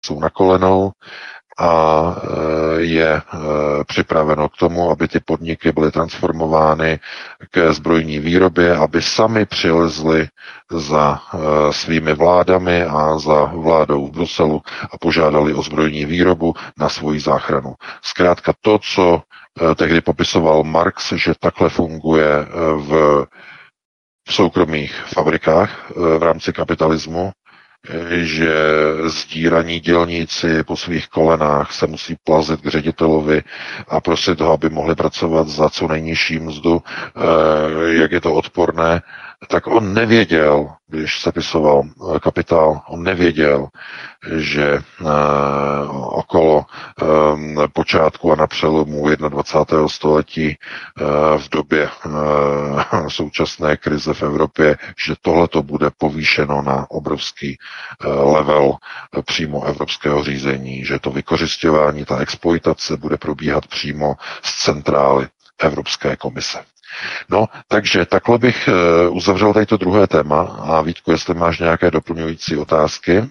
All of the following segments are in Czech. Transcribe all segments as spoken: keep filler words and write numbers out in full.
jsou na kolenou a je připraveno k tomu, aby ty podniky byly transformovány ke zbrojní výrobě, aby sami přilezli za svými vládami a za vládou v Bruselu a požádali o zbrojní výrobu na svoji záchranu. Zkrátka to, co tehdy popisoval Marx, že takhle funguje v, v soukromých fabrikách v rámci kapitalismu, že sdíraní dělníci po svých kolenách se musí plazit k ředitelovi a prosit ho, aby mohli pracovat za co nejnižší mzdu, jak je to odporné, tak on nevěděl, když sepisoval Kapitál, on nevěděl, že okolo počátku a na přelomu dvacátého prvního století v době současné krize v Evropě, že tohle to bude povýšeno na obrovský level přímo evropského řízení, že to vykořisťování, ta exploitace bude probíhat přímo z centrály Evropské komise. No, takže takhle bych uzavřel tady to druhé téma a Vítku, jestli máš nějaké doplňující otázky.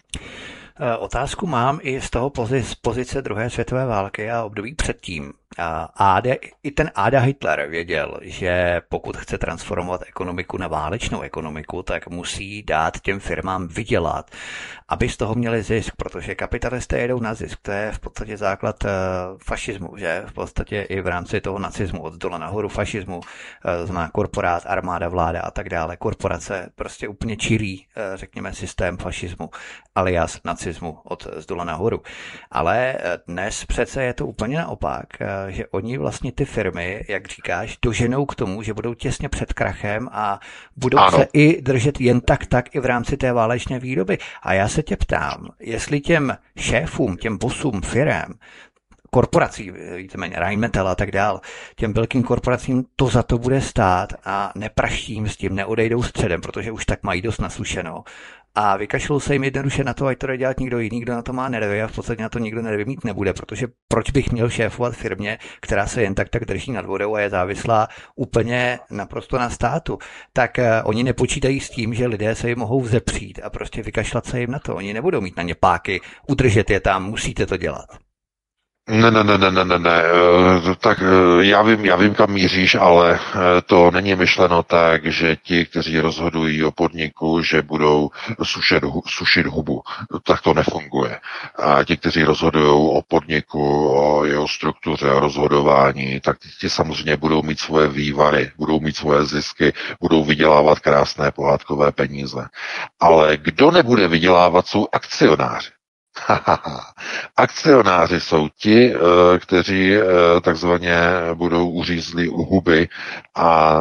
Otázku mám i z toho pozic, pozice druhé světové války a období předtím. Áda, I ten Áda Hitler věděl, že pokud chce transformovat ekonomiku na válečnou ekonomiku, tak musí dát těm firmám vydělat, aby z toho měli zisk, protože kapitalisté jedou na zisk. To je v podstatě základ fašismu, že v podstatě i v rámci toho nacismu, od dola nahoru fašismu, zná korporát, armáda, vláda a tak dále. Korporace prostě úplně čirý, řekněme, systém fašismu, alias nacismu od zdola nahoru. Ale dnes přece je to úplně naopak, že oni vlastně ty firmy, jak říkáš, doženou k tomu, že budou těsně před krachem a budou ano. se i držet jen tak tak i v rámci té válečné výroby. A já se tě ptám, jestli těm šéfům, těm bosům firem, korporací, víceméně Rheinmetall a tak dál, těm velkým korporacím to za to bude stát a nepraštím s tím, neodejdou středem, protože už tak mají dost nasušeno. A vykašlou se jim jednoduše na to, ať to jde dělat někdo jiný, kdo na to má nervy a v podstatě na to nikdo nervy mít nebude, protože proč bych měl šéfovat firmě, která se jen tak tak drží nad vodou a je závislá úplně naprosto na státu. Tak uh, oni nepočítají s tím, že lidé se jim mohou vzepřít a prostě vykašlat se jim na to. Oni nebudou mít na ně páky, udržet je tam, musíte to dělat. Ne, ne, ne, ne, ne, ne, ne. Tak já vím, já vím, kam míříš, ale to není myšleno tak, že ti, kteří rozhodují o podniku, že budou sušit, sušit hubu. Tak to nefunguje. A ti, kteří rozhodují o podniku, o jeho struktuře, o rozhodování, tak ti samozřejmě budou mít svoje vývary, budou mít svoje zisky, budou vydělávat krásné pohádkové peníze. Ale kdo nebude vydělávat, jsou akcionáři. Akcionáři jsou ti, kteří takzvaně budou uřízlí u huby. A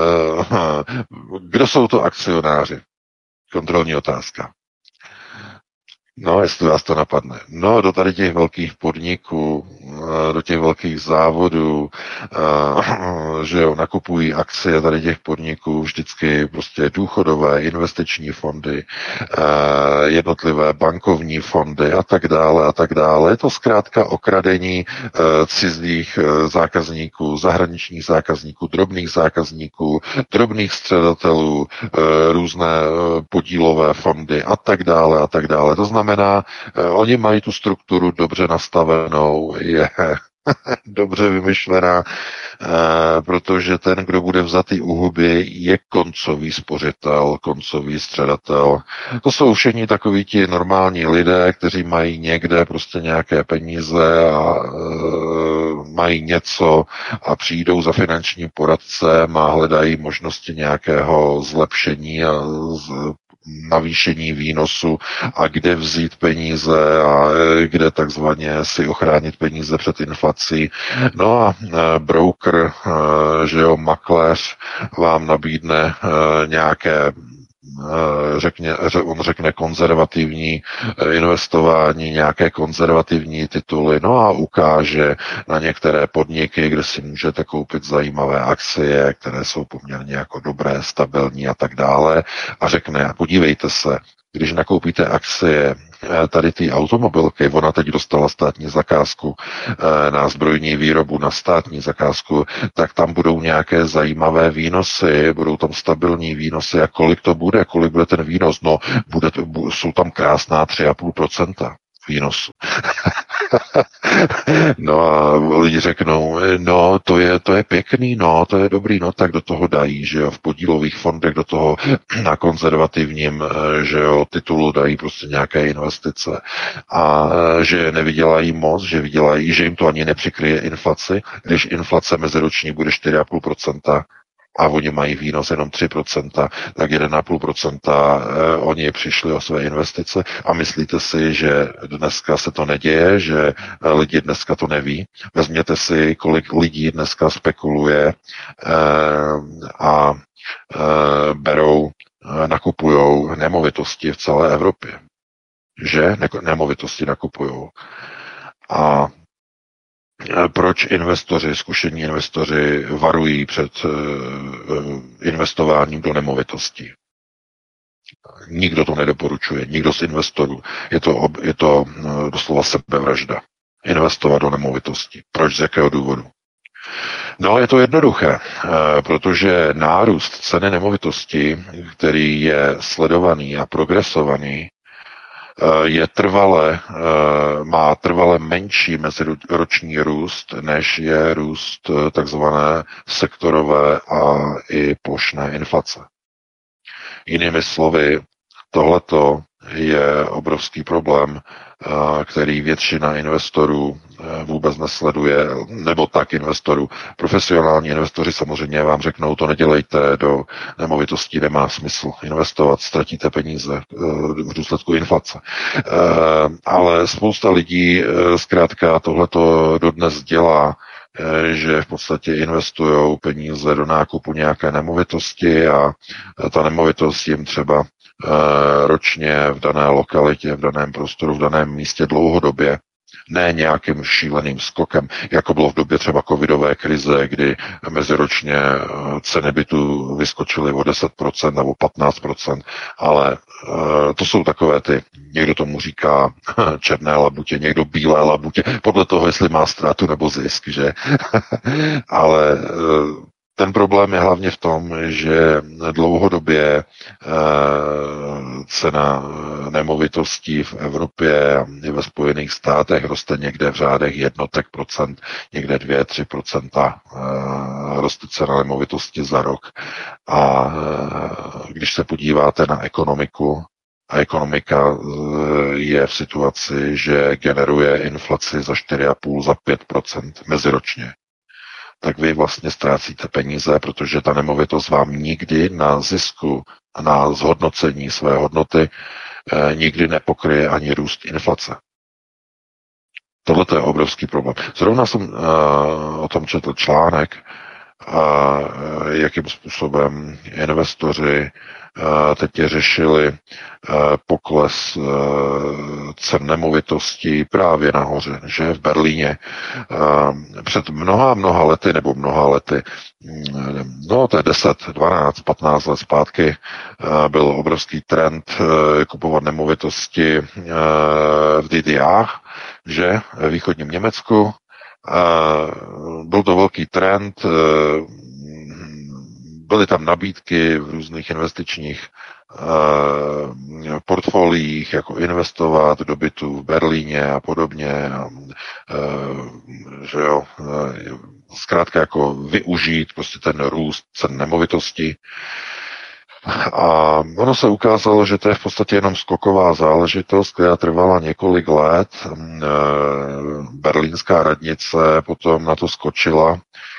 kdo jsou to akcionáři? Kontrolní otázka. No, jestli vás to napadne. No, do tady těch velkých podniků, do těch velkých závodů, že jo, nakupují akcie tady těch podniků vždycky prostě důchodové, investiční fondy, jednotlivé bankovní fondy a tak dále a tak dále. Je to zkrátka okradení cizích zákazníků, zahraničních zákazníků, drobných zákazníků, drobných středatelů, různé podílové fondy a tak dále a tak dále. To znamená, znamená, oni mají tu strukturu dobře nastavenou, je dobře vymyšlená, protože ten, kdo bude vzatý u huby, je koncový spořitel, koncový středatel. To jsou všichni takoví ti normální lidé, kteří mají někde prostě nějaké peníze a e, mají něco a přijdou za finančním poradcem a hledají možnosti nějakého zlepšení a z, navýšení výnosu a kde vzít peníze a kde takzvaně si ochránit peníze před inflací. No a broker, že jo, makléř vám nabídne nějaké řekně, on řekne konzervativní investování, nějaké konzervativní tituly, no a ukáže na některé podniky, kde si můžete koupit zajímavé akcie, které jsou poměrně jako dobré, stabilní a tak dále a řekne, podívejte se, když nakoupíte akcie tady ty automobilky, ona teď dostala státní zakázku na zbrojní výrobu, na státní zakázku, tak tam budou nějaké zajímavé výnosy, budou tam stabilní výnosy a kolik to bude, kolik bude ten výnos, no bude to, jsou tam krásná tři a půl procenta. výnosu. No a lidi řeknou, no to je, to je pěkný, no to je dobrý, no tak do toho dají, že jo, v podílových fondech do toho na konzervativním, že jo, titulu dají prostě nějaké investice a že nevydělají moc, že vydělají, že jim to ani nepřikryje inflaci, když inflace meziroční bude čtyři celá pět procenta a oni mají výnos jenom tři procenta, tak jedna celá pět procenta eh, oni přišli o své investice a myslíte si, že dneska se to neděje, že eh, lidi dneska to neví. Vezměte si, kolik lidí dneska spekuluje eh, a eh, berou, eh, nakupujou nemovitosti v celé Evropě. Že ne- nemovitosti nakupujou. A proč investoři, zkušení investoři varují před uh, investováním do nemovitostí? Nikdo to nedoporučuje, nikdo z investorů. Je to, je to uh, doslova sebevražda. Investovat do nemovitostí. Proč, z jakého důvodu? No, je to jednoduché, uh, protože nárůst ceny nemovitosti, který je sledovaný a progresovaný, je trvale, má trvale menší meziroční růst, než je růst takzvané sektorové a i plošné inflace. Jinými slovy, tohleto je obrovský problém, který většina investorů vůbec nesleduje, nebo tak investorů. Profesionální investoři samozřejmě vám řeknou, to nedělejte, do nemovitostí nemá smysl investovat, ztratíte peníze v důsledku inflace. Ale spousta lidí zkrátka tohleto dodnes dělá, že v podstatě investují peníze do nákupu nějaké nemovitosti a ta nemovitost jim třeba ročně v dané lokalitě, v daném prostoru, v daném místě dlouhodobě, ne nějakým šíleným skokem, jako bylo v době třeba covidové krize, kdy meziročně ceny bytu vyskočily o deset procent nebo patnáct procent, ale to jsou takové ty, někdo tomu říká černé labutě, někdo bílé labutě, podle toho, jestli má ztrátu nebo zisk, že? Ale ten problém je hlavně v tom, že dlouhodobě cena nemovitostí v Evropě a i ve Spojených státech roste někde v řádech jednotek procent, někde dvě až tři procenta roste cena nemovitosti za rok. A když se podíváte na ekonomiku, a ekonomika je v situaci, že generuje inflaci za čtyři a půl, za pět procent meziročně, tak vy vlastně ztrácíte peníze, protože ta nemovitost vám nikdy na zisku, na zhodnocení své hodnoty eh, nikdy nepokryje ani růst inflace. Tohle je obrovský problém. Zrovna jsem uh, o tom četl článek, a uh, jakým způsobem investoři uh, teď řešili uh, pokles uh, cen nemovitostí právě nahoře, že v Berlíně uh, před mnoha, mnoha lety, nebo mnoha lety, no to je deset, dvanáct, patnáct let zpátky, uh, byl obrovský trend uh, kupovat nemovitosti uh, v D D R, že ve východním Německu. Byl to velký trend, byly tam nabídky v různých investičních portfoliích, jako investovat do bytu v Berlíně a podobně, že jo, zkrátka jako využít prostě ten růst cen nemovitosti. A ono se ukázalo, že to je v podstatě jenom skoková záležitost, která trvala několik let. Berlínská radnice potom na to skočila,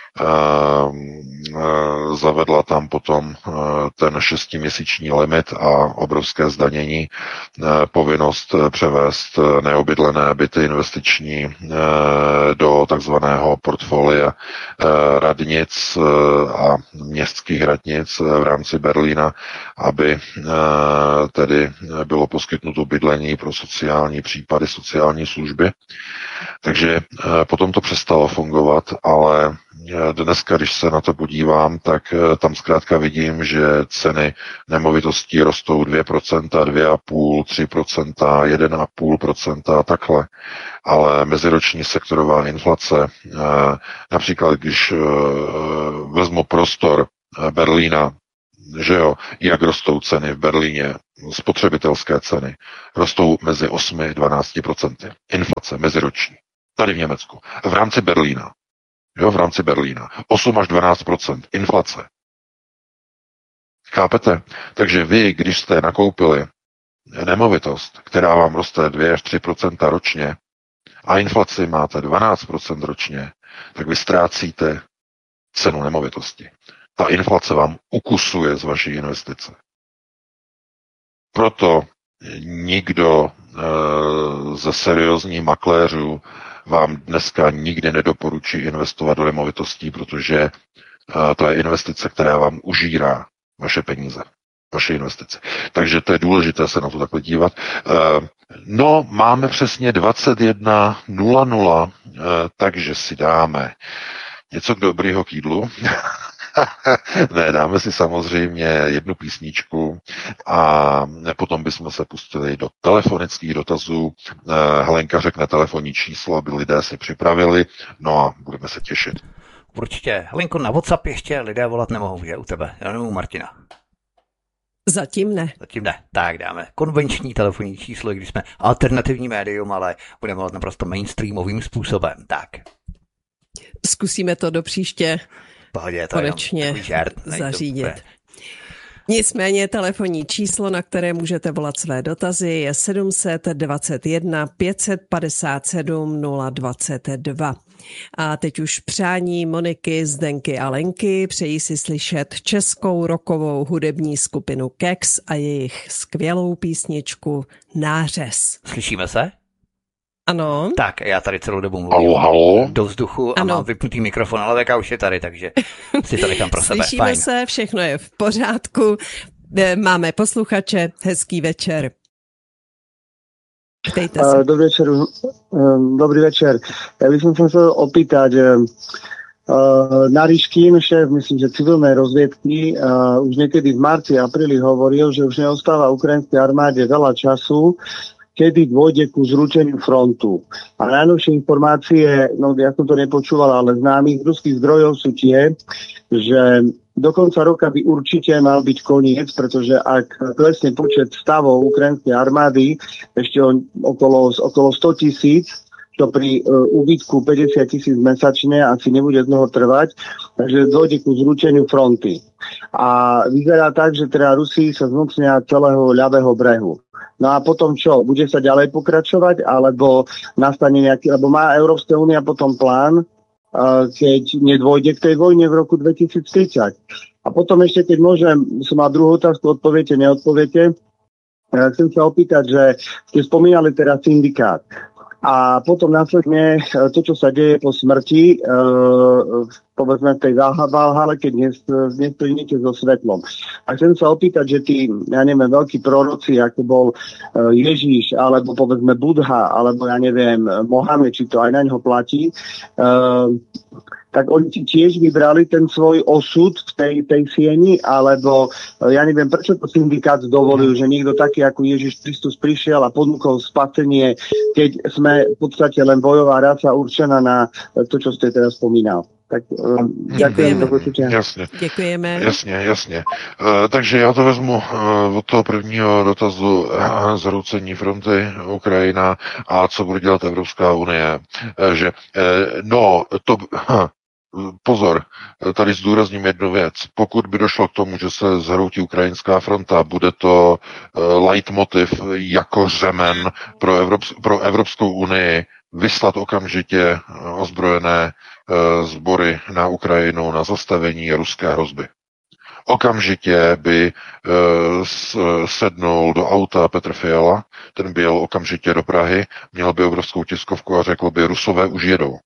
zavedla tam potom ten šestiměsíční limit a obrovské zdanění, povinnost převést neobydlené byty investiční do takzvaného portfolia radnic a městských radnic v rámci Berlína, aby tedy bylo poskytnuto bydlení pro sociální případy, sociální služby. Takže potom to přestalo fungovat, ale dneska, když se na to podívám, tak tam zkrátka vidím, že ceny nemovitostí rostou dvě procenta, dvě a půl, tři procenta, jedna celá pět procenta a takhle. Ale meziroční sektorová inflace, například když vezmu prostor Berlína že jo, jak rostou ceny v Berlíně, spotřebitelské ceny, rostou mezi osm a dvanáct procenty. Inflace meziroční. Tady v Německu. V rámci Berlína. Jo, v rámci Berlína. osm až dvanáct procent. Inflace. Chápete? Takže vy, když jste nakoupili nemovitost, která vám roste dva až tři procenta ročně a inflaci máte dvanáct procent ročně, tak vy ztrácíte cenu nemovitosti. Ta inflace vám ukusuje z vaší investice. Proto nikdo e, ze seriózních makléřů vám dneska nikdy nedoporučí investovat do nemovitostí, protože e, to je investice, která vám užírá vaše peníze, vaše investice. Takže to je důležité se na to takhle dívat. E, no, máme přesně dvacet jedna nula nula, e, takže si dáme něco k dobrýho k jídlu. Ne, dáme si samozřejmě jednu písničku a potom bychom se pustili do telefonických dotazů. Helenka řekne telefonní číslo, aby lidé si připravili, no a budeme se těšit. Určitě. Helenko, na WhatsApp ještě lidé volat nemohou, že u tebe? Já nevím, Martina. Zatím ne. Zatím ne. Tak dáme konvenční telefonní číslo, když jsme alternativní médium, ale budeme volat naprosto mainstreamovým způsobem. Tak. Zkusíme to do příště. Pohodě, to konečně žert, zařídit. Nicméně telefonní číslo, na které můžete volat své dotazy, je sedm set dvacet jedna pět set padesát sedm nula dvacet dva. A teď už přání Moniky, Zdenky a Lenky. Přejí si slyšet českou rockovou hudební skupinu Kex a jejich skvělou písničku Nářez. Slyšíme se? Ano. Tak, já tady celou dobu mluvím halo, halo. do vzduchu a ano. Mám vypnutý mikrofon, ale Veka už je tady, takže si to nechám pro sebe. Slyšíme Fajn. se, všechno je v pořádku. Máme posluchače, hezký večer. Ptejte se. Dobrý večer. Dobrý večer. Ja by som sa chcel opýtať, Naryškin, šéf, myslím, že civilnej rozviedky, už niekedy v marci, apríli hovoril, že už neostáva ukrajinskej armáde veľa času, kedy dôjde ku zručeniu frontu. A najnovšie informácie, no ja som to nepočúval, ale známych ruských zdrojov sú tie, že do konca roka by určite mal byť koniec, pretože ak klesne počet stavov ukrajinskej armády ešte okolo, okolo sto tisíc, čo pri uh, úbytku päťdesiat tisíc mesačne asi nebude dlho trvať, takže dôjde ku zručeniu fronty. A vyzerá tak, že teda Rusi sa zmocnia celého ľavého brehu. No a potom čo? Bude sa ďalej pokračovať, alebo nastane nejaký, lebo má Európska únia potom plán, uh, keď nedôjde k tej vojne v roku dvetisíctridsať. A potom ešte, keď môžem, som mal druhú otázku, odpoviete, neodpoviete. Uh, chcem sa opýtať, že ste spomínali teraz syndikát. A potom následne to, čo sa deje po smrti, e, povedzme v tej Valhale, keď nesplníte so svetlom. A chcem sa opýtať, že tí, ja neviem, veľkí proroci, ako bol Ježíš, alebo povedzme Budha, alebo ja neviem, Mohamed, či to aj na ňo platí, e, tak oni tiež vybrali ten svoj osud v tej, tej sieni, alebo ja neviem, prečo to syndikát dovolil, že niekto taký ako Ježiš Kristus prišiel a ponúkol spasenie, keď sme v podstate len bojová ráca určená na to, čo ste teraz spomínal. Tak um, ďakujem. Jasně. Děkujeme. Jasně, jasně. Uh, takže já to vezmu uh, od toho prvního dotazu uh, zhroucení fronty Ukrajina a co bude dělat Evropská unie. Uh, že, uh, no, to... Uh, Pozor, tady zdůrazním jednu věc. Pokud by došlo k tomu, že se zhroutí ukrajinská fronta, bude to uh, leitmotiv jako řemen pro, Evrops- pro Evropskou unii vyslat okamžitě ozbrojené uh, sbory na Ukrajinu na zastavení ruské hrozby. Okamžitě by uh, sednul do auta Petr Fiala, ten by jel okamžitě do Prahy, měl by obrovskou tiskovku a řekl by, Rusové už jedou.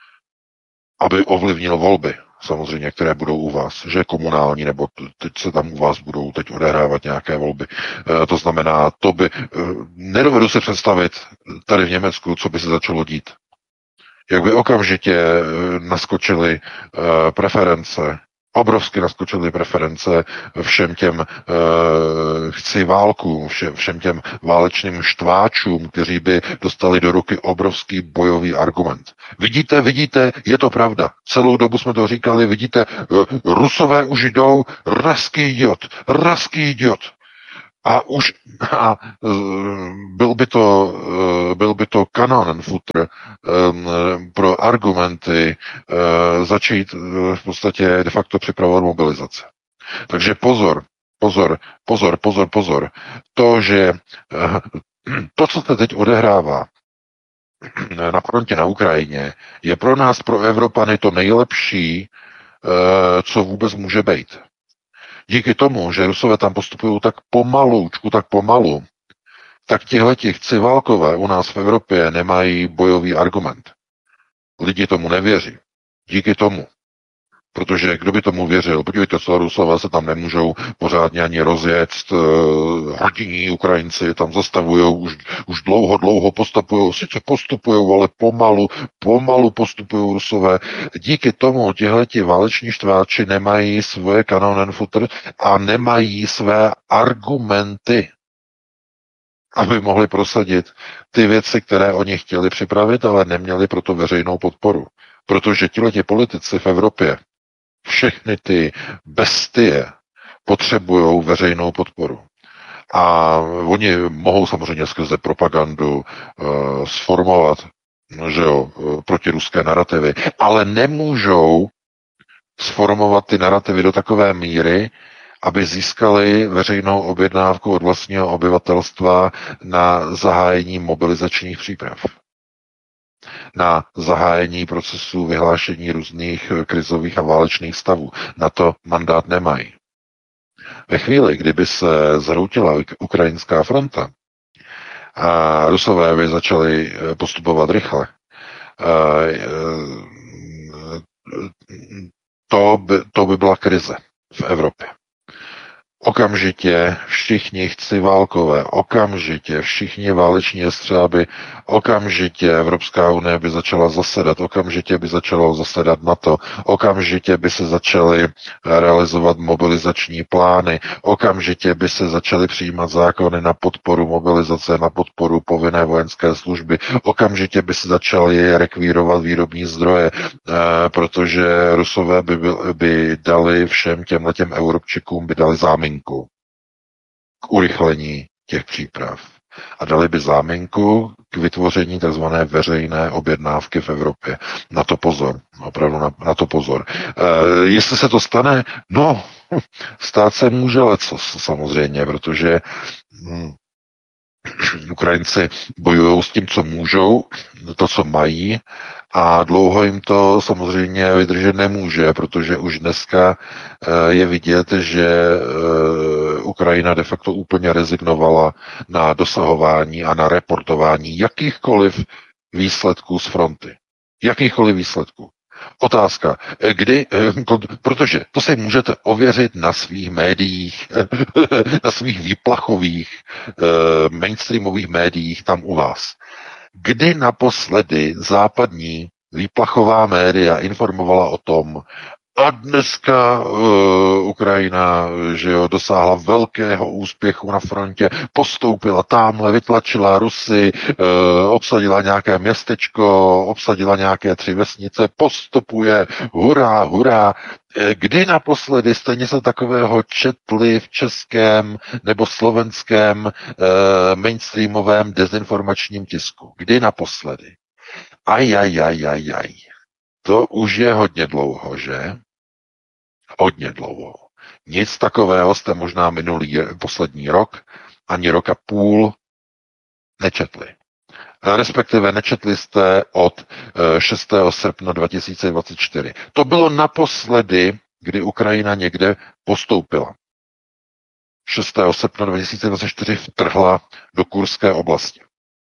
Aby ovlivnil volby, samozřejmě, které budou u vás, že komunální, nebo teď se tam u vás budou teď odehrávat nějaké volby. E, to znamená, to by, e, nedovedu si představit tady v Německu, co by se začalo dít. Jak by okamžitě e, naskočily e, preference Obrovsky naskočily preference všem těm e, chci válkům, všem, všem těm válečným štváčům, kteří by dostali do ruky obrovský bojový argument. Vidíte, vidíte, je to pravda. Celou dobu jsme to říkali, vidíte, e, Rusové už jdou, raský idiot, raský idiot. A už a byl by to, byl by to kanonenfutter pro argumenty začít v podstatě de facto připravovat mobilizace. Takže pozor, pozor, pozor, pozor, pozor. To, že to, co se teď odehrává na frontě na Ukrajině, je pro nás, pro Evropany, to nejlepší, co vůbec může být. Díky tomu, že Rusové tam postupují tak pomaloučku, tak pomalu, tak tihleti civalkové u nás v Evropě nemají bojový argument. Lidi tomu nevěří. Díky tomu. Protože kdo by tomu věřil? Podívejte, co Rusové se tam nemůžou pořádně ani rozjet, hrdinní Ukrajinci tam zastavují, už, už dlouho, dlouho postupují, sice postupují, ale pomalu, pomalu postupují Rusové. Díky tomu tihleti váleční štváči nemají svoje kanonenfutter a nemají své argumenty, aby mohli prosadit ty věci, které oni chtěli připravit, ale neměli proto veřejnou podporu. Protože tihleti politici v Evropě, všechny ty bestie potřebují veřejnou podporu. A oni mohou samozřejmě skrze propagandu uh, sformovat, že jo, protiruské narrativy, ale nemůžou sformovat ty narrativy do takové míry, aby získali veřejnou objednávku od vlastního obyvatelstva na zahájení mobilizačních příprav, na zahájení procesů vyhlášení různých krizových a válečných stavů. Na to mandát nemají. Ve chvíli, kdyby se zhroutila ukrajinská fronta a Rusové by začali postupovat rychle, to by, to by byla krize v Evropě. Okamžitě všichni chciválkové, okamžitě všichni váleční jestřáby, okamžitě Evropská unie by začala zasedat, okamžitě by začalo zasedat NATO, okamžitě by se začaly realizovat mobilizační plány, okamžitě by se začaly přijímat zákony na podporu mobilizace, na podporu povinné vojenské služby, okamžitě by se začaly rekvírovat výrobní zdroje, protože Rusové by, by, by dali všem těmhletěm Europčikům by dali záminku k urychlení těch příprav. A dali by záminku k vytvoření tzv. Veřejné objednávky v Evropě. Na to pozor. Opravdu na, na to pozor. E, jestli se to stane, no, stát se může lecos, samozřejmě, protože hm, Ukrajinci bojují s tím, co můžou, to, co mají, a dlouho jim to samozřejmě vydržet nemůže, protože už dneska je vidět, že Ukrajina de facto úplně rezignovala na dosahování a na reportování jakýchkoliv výsledků z fronty. Jakýchkoliv výsledků. Otázka, kdy, protože to si můžete ověřit na svých médiích, na svých výplachových mainstreamových médiích tam u vás. Kdy naposledy západní výplachová média informovala o tom, a dneska uh, Ukrajina, že jo, dosáhla velkého úspěchu na frontě, postoupila tamhle, vytlačila Rusy, uh, obsadila nějaké městečko, obsadila nějaké tři vesnice, postupuje, hurá, hurá. Kdy naposledy jste něco takového četli v českém nebo slovenském uh, mainstreamovém dezinformačním tisku? Kdy naposledy? Aj, aj, aj, aj, aj. To už je hodně dlouho, že? Hodně dlouho. Nic takového jste možná minulý poslední rok, ani rok a půl nečetli. Respektive nečetli jste od šestého srpna dva tisíce dvacet čtyři. To bylo naposledy, kdy Ukrajina někde postoupila. šestého srpna dva tisíce dvacet čtyři vtrhla do Kurské oblasti.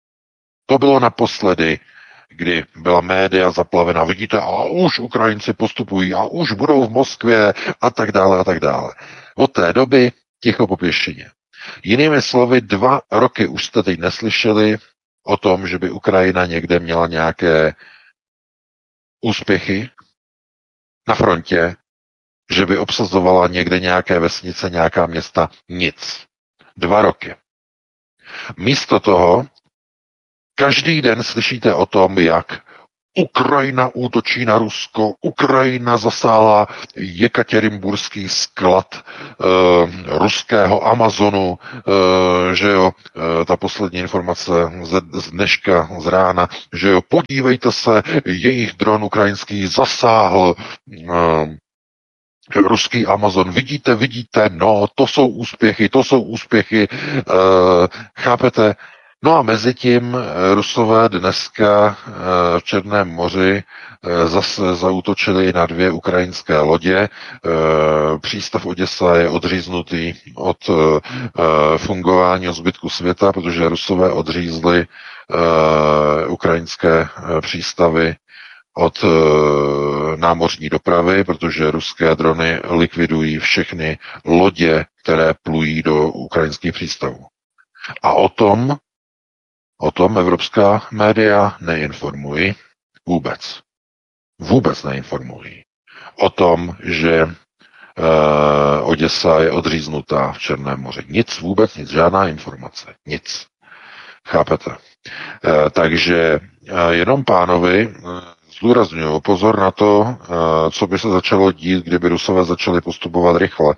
To bylo naposledy, kdy byla média zaplavena, vidíte, a už Ukrajinci postupují, a už budou v Moskvě, a tak dále, a tak dále. Od té doby ticho po pěšině. Jinými slovy, dva roky už jste teď neslyšeli o tom, že by Ukrajina někde měla nějaké úspěchy na frontě, že by obsazovala někde nějaké vesnice, nějaká města? Nic. Dva roky. Místo toho každý den slyšíte o tom, jak Ukrajina útočí na Rusko, Ukrajina zasála jekatěrinburský sklad e, ruského Amazonu, e, že jo, e, ta poslední informace z, z dneška, z rána, že jo, podívejte se, jejich dron ukrajinský zasáhl e, ruský Amazon. Vidíte, vidíte, no, to jsou úspěchy, to jsou úspěchy, e, chápete? No a mezi tím Rusové dneska v Černém moři zase zaútočili na dvě ukrajinské lodě. Přístav Oděsa je odříznutý od fungování od zbytku světa, protože Rusové odřízli ukrajinské přístavy od námořní dopravy, protože ruské drony likvidují všechny lodě, které plují do ukrajinských přístavů. A o tom O tom evropská média neinformují vůbec. Vůbec neinformují. O tom, že e, Oděsa je odříznutá v Černém moři. Nic, vůbec nic, žádná informace. Nic. Chápete? E, takže e, jenom pánovi zdůrazňuji pozor na to, co by se začalo dít, kdyby Rusové začali postupovat rychle.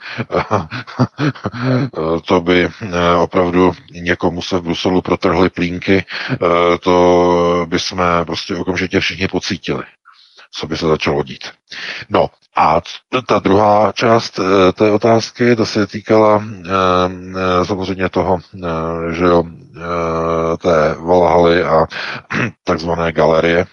To by opravdu někomu se v Bruselu protrhly plínky, to by jsme prostě okamžitě všichni pocítili, co by se začalo dít. No a ta druhá část té otázky, ta se týkala samozřejmě toho, že jo, té Valhaly a takzvané galerie.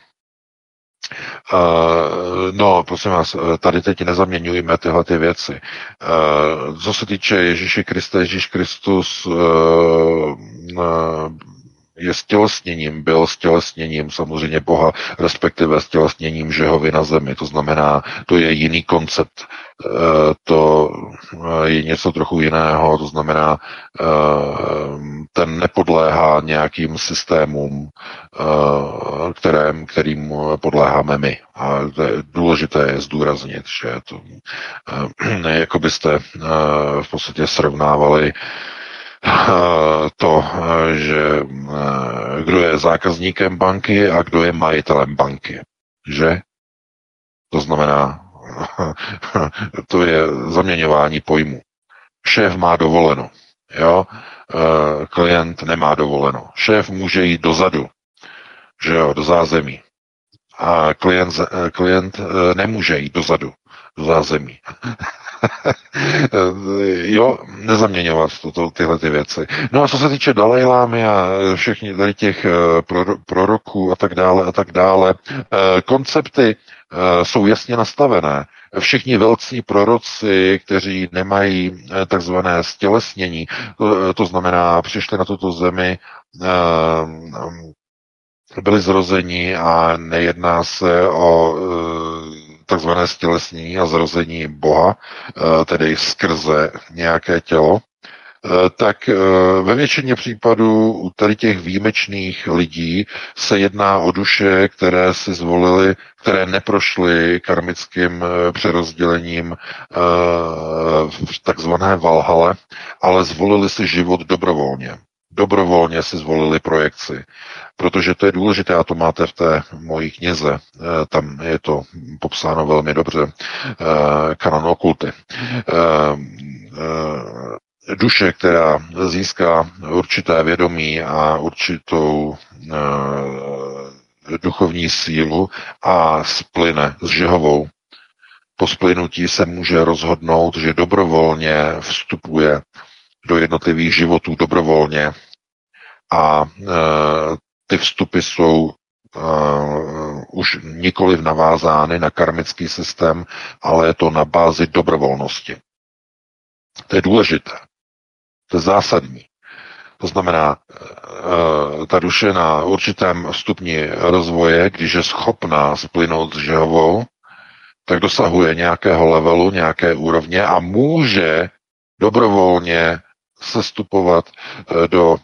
Uh, no, prosím vás, tady teď nezaměňujeme tyhle ty věci. Uh, co se týče Ježíše Krista, Ježíš Kristus uh, uh, je stělesněním, byl stělesněním samozřejmě Boha, respektive stělesněním Žehovy na zemi. To znamená, to je jiný koncept. To je něco trochu jiného, to znamená, ten nepodléhá nějakým systémům, kterým, kterým podléháme my. A to je důležité je zdůraznit, že to, jako byste v podstatě srovnávali to, že kdo je zákazníkem banky a kdo je majitelem banky. Že? To znamená, to je zaměňování pojmu. Šéf má dovoleno, jo? Klient nemá dovoleno. Šéf může jít dozadu, že jo, do zázemí. A klient, klient nemůže jít dozadu, do zázemí. Jo, nezaměňovat toto, tyhle ty věci. No a co se týče Dalajlámy a všech tady těch proroků a tak dále a tak dále, koncepty jsou jasně nastavené. Všichni velcí proroci, kteří nemají takzvané stělesnění, to, to znamená, přišli na tuto zemi, byli zrozeni a nejedná se o takzvané stělesnění a zrození Boha, tedy skrze nějaké tělo, tak ve většině případů u tady těch výjimečných lidí se jedná o duše, které si zvolili, které neprošly karmickým přerozdělením v takzvané Valhale, ale zvolili si život dobrovolně. Dobrovolně si zvolili projekci, protože to je důležité, a to máte v té mojí knize, tam je to popsáno velmi dobře, Kanon okulty. Duše, která získá určité vědomí a určitou duchovní sílu a splyne s Žehovou, po splynutí se může rozhodnout, že dobrovolně vstupuje do jednotlivých životů dobrovolně a e, ty vstupy jsou e, už nikoliv navázány na karmický systém, ale je to na bázi dobrovolnosti. To je důležité. To je zásadní. To znamená, e, ta duše na určitém stupni rozvoje, když je schopná splynout s Žehovou, tak dosahuje nějakého levelu, nějaké úrovně a může dobrovolně sestupovat do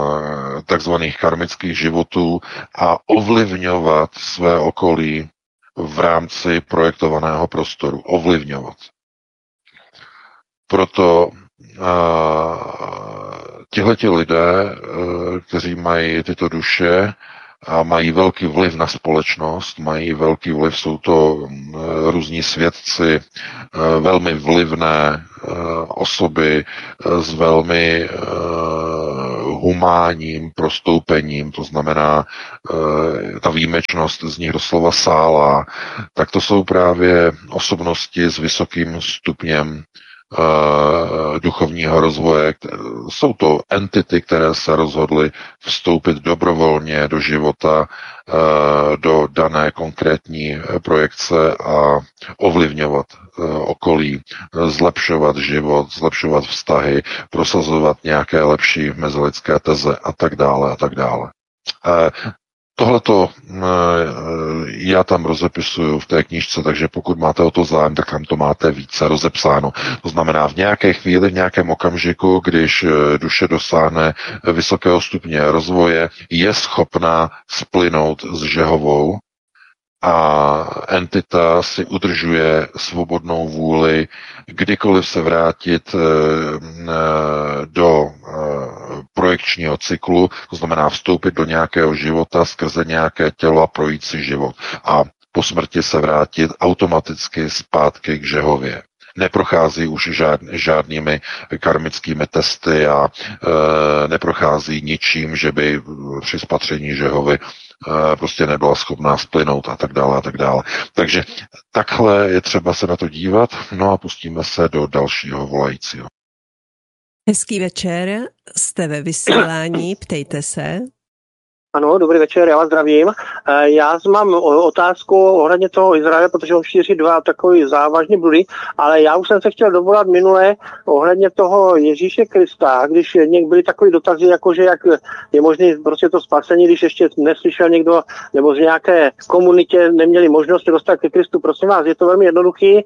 takzvaných karmických životů a ovlivňovat své okolí v rámci projektovaného prostoru, ovlivňovat. Proto tihleti lidé, kteří mají tyto duše a mají velký vliv na společnost, mají velký vliv, jsou to různí svědci, velmi vlivné osoby s velmi humánním prostoupením, to znamená ta výjimečnost z nich doslova sála, tak to jsou právě osobnosti s vysokým stupněm duchovního rozvoje. Jsou to entity, které se rozhodly vstoupit dobrovolně do života, do dané konkrétní projekce a ovlivňovat okolí, zlepšovat život, zlepšovat vztahy, prosazovat nějaké lepší mezilidské teze a tak dále a tak dále. Tohleto já tam rozepisuju v té knížce, takže pokud máte o to zájem, tak tam to máte více rozepsáno. To znamená, v nějaké chvíli, v nějakém okamžiku, když duše dosáhne vysokého stupně rozvoje, je schopná splynout s žehovou a entita si udržuje svobodnou vůli kdykoliv se vrátit do projekčního cyklu, to znamená vstoupit do nějakého života skrze nějaké tělo a projít si život. A po smrti se vrátit automaticky zpátky k žehově. Neprochází už žád, žádnými karmickými testy a e, neprochází ničím, že by při spatření žehovy e, prostě nebyla schopná splynout a tak dále a tak dále. Takže takhle je třeba se na to dívat, no a pustíme se do dalšího volajícího. Hezký večer, jste ve vysílání, ptejte se. Ano, dobrý večer, já vás zdravím. Já mám otázku ohledně toho Izraele, protože on šíří dva takový závažný bludy, ale já už jsem se chtěl dovolat minule ohledně toho Ježíše Krista, když byly takový dotazy, jakože jak je možné prostě to spasení, když ještě neslyšel někdo, nebo z nějaké komunitě neměli možnost dostat ke Kristu. Prosím vás, je to velmi jednoduchý.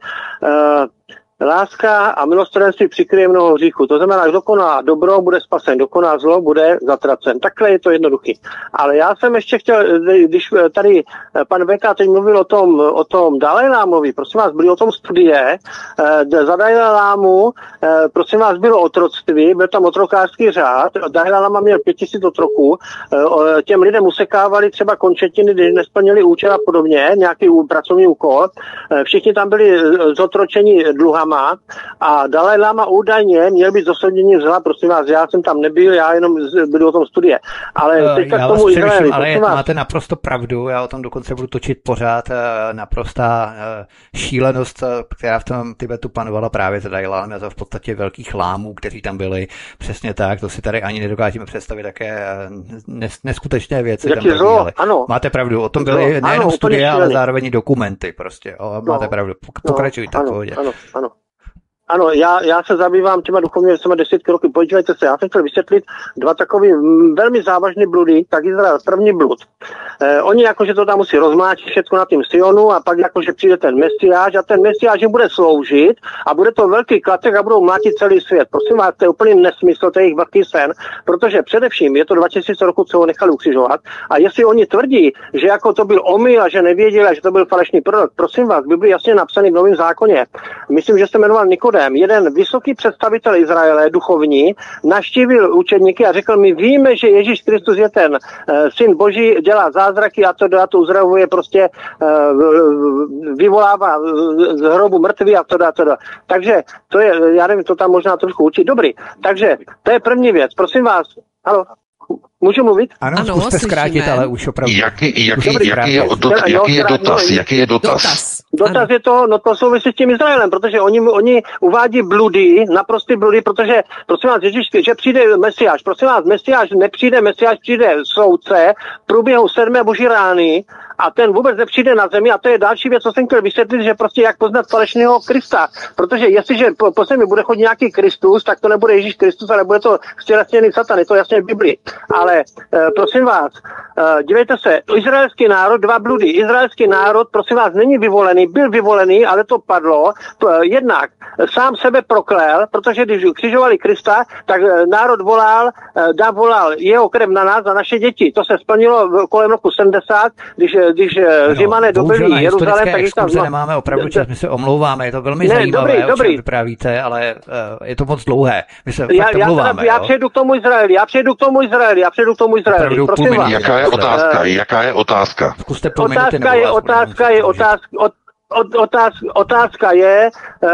Láska a milosrdenství přikryje mnoho hříchů. To znamená, kdo koná dobro, bude spasen, kdo koná zlo, bude zatracen. Takhle je to jednoduchý. Ale já jsem ještě chtěl, když tady pan Beka teď mluvil o tom, o tom Dalajlámovi, prosím vás, byly o tom studie, za Dalajlámu, prosím vás, bylo otroctví, byl tam otrokářský řád, Dalajláma měl pět tisíc otroků, těm lidem usekávali třeba končetiny, když nesplnili účel a podobně, nějaký pracovní úkol, všichni tam byli zotročeni dluhama a Dalajláma údajně měl být zosodění zla, prosím vás, já jsem tam nebyl, já jenom byl o tom studie. Ale teďka já k tomu Izraeli, ale vás. Máte naprosto pravdu, já o tom dokonce budu točit pořád, naprostá šílenost, která v tom Tibetu panovala právě za Dalajlámy a za v podstatě velkých lámů, kteří tam byli, přesně tak, to si tady ani nedokážeme představit, také neskutečné věci Jak tam probíhaly. Máte pravdu, o tom byly no, nejenom ano, studie, ale zároveň dokumenty prostě, o, máte no, pravdu, pokračujte. No, ano, ano, ano. Ano, já, já se zabývám těma duchovními věcmi desítky roky. Podívejte se, já jsem chtěl vysvětlit dva takový velmi závažný bludy, tak Izrael, první blud. Eh, oni jakože to tam musí rozmáčit všechno na tím Sionu a pak jakože přijde ten Mesiáš a ten Mesiáš jim bude sloužit a bude to velký klacek a budou mlátit celý svět. Prosím vás, to je úplný nesmysl, to je jejich velký sen, protože především je to dva tisíce roku, co ho nechali ukřižovat a jestli oni tvrdí, že jako to byl omyl a že nevěděli, že to byl falešný prorok, prosím vás, Bibli jasně napsaný v Novém zákoně. Myslím, že se jmenoval Nikodem. Jeden vysoký představitel Izraele, duchovní, navštívil učedníky a řekl, my víme, že Ježíš Kristus je ten uh, syn Boží, dělá zázraky a to, a to uzdravuje, prostě uh, vyvolává z hrobu mrtvý a to a to. Takže to je, já nevím, to tam možná trošku učit. Dobrý, takže to je první věc. Prosím vás, halo. Můžu mluvit? Ano, ano zkuste zkrátit, ale už opravdu. Jaký, jaký, jaký, jaký je, do, jaký je dotaz? Jaký je dotaz? Dotaz, dotaz je to, no to souvisí s tím Izraelem, protože oni, oni uvádí bludy, naprostý bludy, protože, prosím vás, Ježíš, že přijde Mesiáš. Prosím vás, Mesiáš nepřijde, Mesiáš přijde soudce v průběhu sedmé boží rány a ten vůbec nepřijde na zemi a to je další věc, co jsem chtěl vysvětlit, že prostě jak poznat falešného Krista. Protože jestliže po, po zemi bude chodit nějaký Kristus, tak to nebude Ježíš Kristus, ale bude to stělesněný Satan, je to jasně v Biblii. Ale e, prosím vás, e, dívejte se, izraelský národ, dva bludy, izraelský národ, prosím vás, není vyvolený vyvolený, byl vyvolený, ale to padlo. Jednak sám sebe proklél, protože když křižovali Krista, tak národ volal, dá volal jeho krev na nás, na naše děti. To se splnilo kolem roku sedmdesát, když, když Římané dobyli Jeruzalém, tak jich tam... nemáme opravdu čas, my se omlouváme, je to velmi ne, zajímavé, dobrý, o čem dobrý. vyprávíte, ale uh, je to moc dlouhé. My se já, já, teda, já přejdu k tomu Izraeli, já přejdu k tomu Izraeli, já přejdu k tomu Izraeli. Prosím vás. Jaká je otázka? Jaká je otázka? Zkuste otázka je, otázka je, otázka, otázka, otázka je,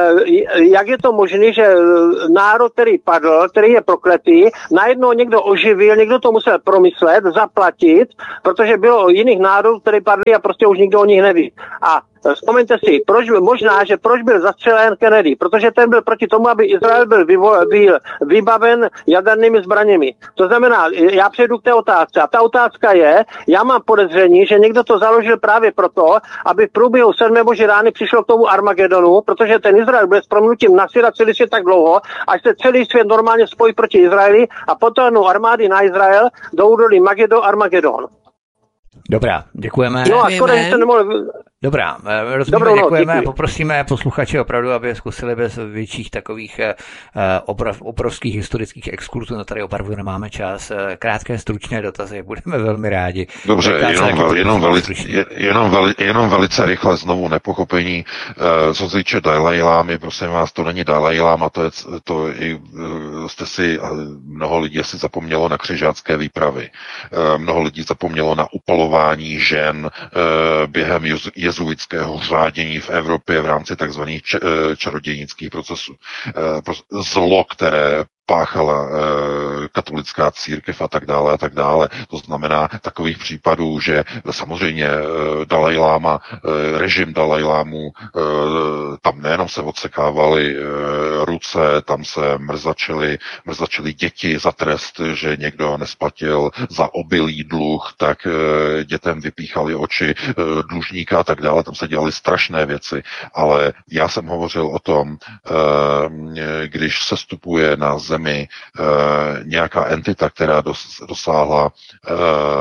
jak je to možné, že národ, který padl, který je prokletý, najednou někdo oživil, někdo to musel promyslet, zaplatit, protože bylo jiných národů, které padly a prostě už nikdo o nich neví. A vzpomeňte si, proč byl, možná, že proč byl zastřelen Kennedy, protože ten byl proti tomu, aby Izrael byl, vyvo, byl vybaven jadernými zbraněmi. To znamená, já přejdu k té otázce. A ta otázka je, já mám podezření, že někdo to založil právě proto, aby v průběhu sedmé boží rány přišlo k tomu Armagedonu, protože ten Izrael bude s prominutím nasírat celý svět tak dlouho, až se celý svět normálně spojí proti Izraeli a potáhnou armády na Izrael do údolí Magedon, Armagedon. Dobrá, děkujeme. No a skoro, že se nemohl... Dobrá, rozumíme, děkujeme a poprosíme posluchače opravdu, aby zkusili bez větších takových obrov, obrovských historických exkurzů, no tady opravdu nemáme čas, krátké stručné dotazy, budeme velmi rádi. Dobře, jenom, vel, jenom, veli, jenom, veli, jenom velice rychle znovu nepochopení, co se týče Dalaj Lámy, prosím vás, to není Dalaj Láma, to je, to i, jste si, mnoho lidí si zapomnělo na křižácké výpravy, mnoho lidí zapomnělo na upalování žen během jezuitského řádění v Evropě v rámci takzvaných čarodějnických procesů. Zlo, které páchala eh, katolická církev a tak dále a tak dále. To znamená takových případů, že samozřejmě eh, Dalaj Láma, eh, režim Dalaj Lámu, eh, tam nejenom se odsekávaly eh, ruce, tam se mrzačily, mrzačily děti za trest, že někdo nesplatil za obilý dluh, tak eh, dětem vypíchali oči eh, dlužníka a tak dále. Tam se dělaly strašné věci, ale já jsem hovořil o tom, eh, když se stupuje na zemi e, nějaká entita, která dos, dosáhla e,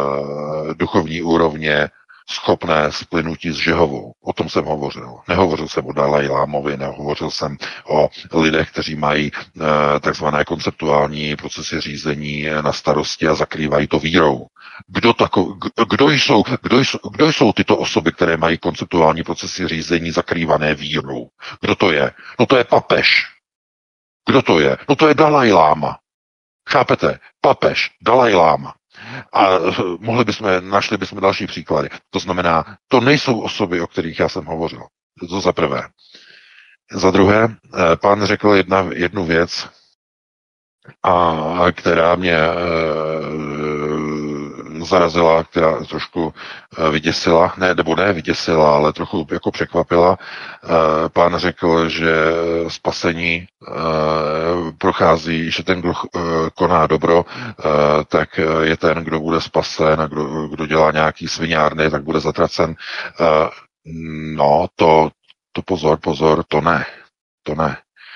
duchovní úrovně schopné splynutí s Žehovou. O tom jsem hovořil. Nehovořil jsem o Dalaj Lámovi, nehovořil jsem o lidech, kteří mají e, takzvané konceptuální procesy řízení na starosti a zakrývají to vírou. Kdo, tako, kdo, jsou, kdo, jsou, kdo jsou tyto osoby, které mají konceptuální procesy řízení zakrývané vírou? Kdo to je? No to je papež. Kdo to je? No to je Dalaj Láma. Chápete? Papež, Dalaj Láma. A mohli bychom, našli bychom další příklady. To znamená, to nejsou osoby, o kterých já jsem hovořil. To za prvé. Za druhé, pán řekl jedna, jednu věc, a která mě e, zarazila, která trošku vyděsila, ne, nebo ne vyděsila, ale trochu jako překvapila. E, pán řekl, že spasení e, prochází, že ten, kdo e, koná dobro, e, tak je ten, kdo bude spasen a kdo, kdo dělá nějaký sviňárny, tak bude zatracen. E, no, to, to pozor, pozor, to ne. To ne.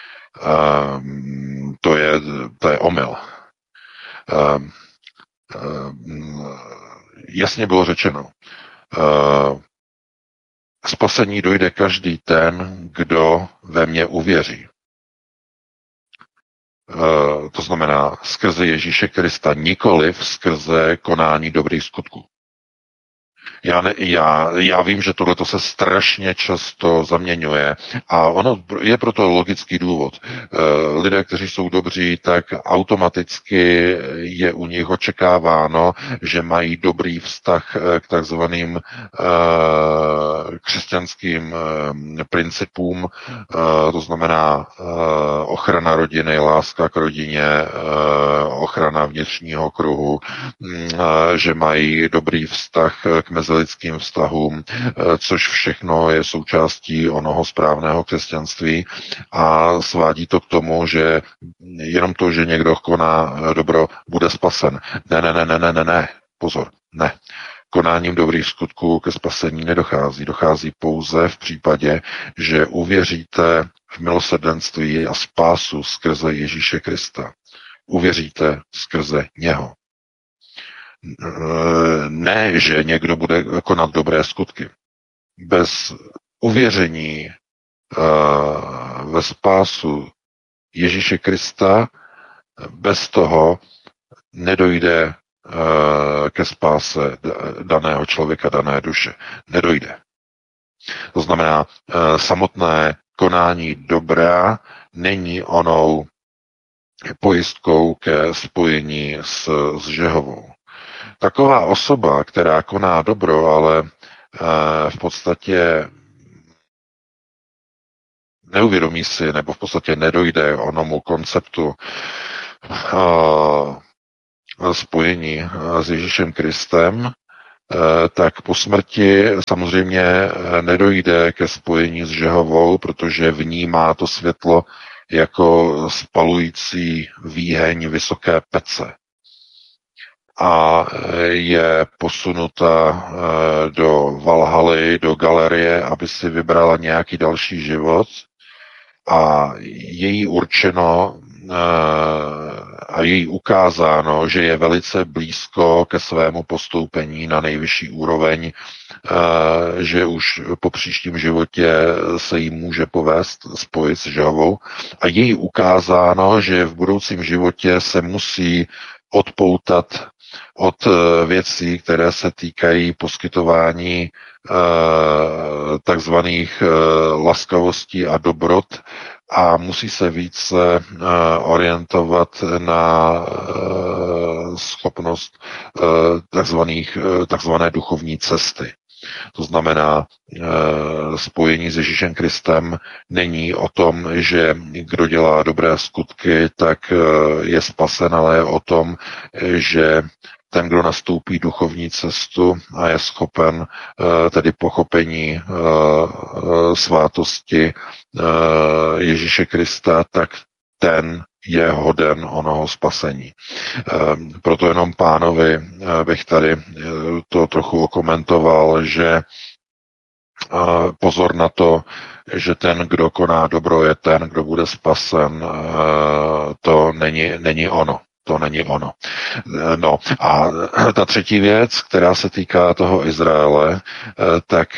Um, to je, to je omyl. Um, um, jasně bylo řečeno, uh, spasení dojde každý ten, kdo ve mně uvěří. Uh, to znamená skrze Ježíše Krista, nikoliv skrze konání dobrých skutků. Já, ne, já, já vím, že tohleto se strašně často zaměňuje a ono je proto logický důvod. Lidé, kteří jsou dobří, tak automaticky je u nich očekáváno, že mají dobrý vztah k takzvaným křesťanským principům, to znamená ochrana rodiny, láska k rodině, ochrana vnitřního kruhu, že mají dobrý vztah k mezilidským vztahům, což všechno je součástí onoho správného křesťanství a svádí to k tomu, že jenom to, že někdo koná dobro, bude spasen. Ne, ne, ne, ne, ne, ne, ne, pozor, ne. Konáním dobrých skutků ke spasení nedochází. Dochází pouze v případě, že uvěříte v milosrdenství a spásu skrze Ježíše Krista. Uvěříte skrze něho. Ne, že někdo bude konat dobré skutky. Bez uvěření uh, ve spásu Ježíše Krista, bez toho nedojde uh, ke spáse daného člověka, dané duše. Nedojde. To znamená, uh, samotné konání dobra není onou pojistkou ke spojení s, s Žehovou. Taková osoba, která koná dobro, ale uh, v podstatě neuvědomí si, nebo v podstatě nedojde onomu konceptu uh, spojení uh, s Ježíšem Kristem, uh, tak po smrti samozřejmě nedojde ke spojení s Žehovou, protože vnímá to světlo jako spalující výheň vysoké pece. A je posunuta do Valhaly, do galerie, aby si vybrala nějaký další život. A je jí určeno a je jí ukázáno, že je velice blízko ke svému postoupení na nejvyšší úroveň, že už po příštím životě se jí může povést spojit s Žehovou. A je jí ukázáno, že v budoucím životě se musí odpoutat od věcí, které se týkají poskytování takzvaných laskavostí a dobrot a musí se více orientovat na schopnost takzvaných, takzvané duchovní cesty. To znamená, spojení s Ježíšem Kristem není o tom, že kdo dělá dobré skutky, tak je spasen, ale je o tom, že ten, kdo nastoupí duchovní cestu a je schopen tedy pochopení svátosti Ježíše Krista, tak ten je hoden onoho spasení. Proto jenom pánovi bych tady to trochu okomentoval, že pozor na to, že ten, kdo koná dobro, je ten, kdo bude spasen. To není, není ono. To není ono. No a ta třetí věc, která se týká toho Izraele, tak